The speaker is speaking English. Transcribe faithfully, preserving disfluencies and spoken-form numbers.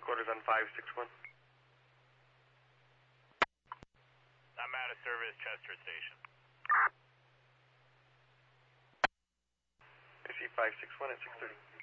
quarters on five six one. I'm out of service, Chester Station. I see five six one at six thirty.